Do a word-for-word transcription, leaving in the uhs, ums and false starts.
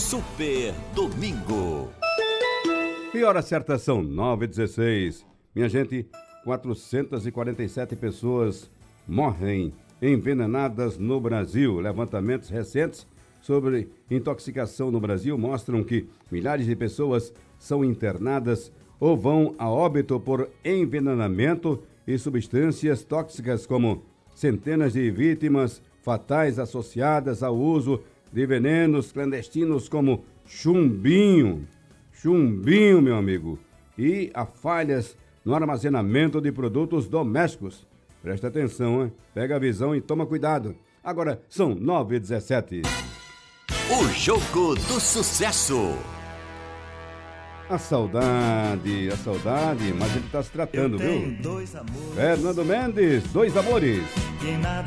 Super Domingo. E hora certa são nove e dezesseis. Minha gente, quatrocentas e quarenta e sete pessoas morrem envenenadas no Brasil. Levantamentos recentes sobre intoxicação no Brasil mostram que milhares de pessoas são internadas ou vão a óbito por envenenamento e substâncias tóxicas, como centenas de vítimas fatais associadas ao uso de venenos clandestinos como chumbinho. Chumbinho, meu amigo. E a falhas no armazenamento de produtos domésticos. Presta atenção, hein? Pega a visão e toma cuidado. Agora são nove e dezessete. O Jogo do Sucesso. A saudade, a saudade, mas ele tá se tratando, viu? Dois amores. Fernando Mendes, dois amores. Que nada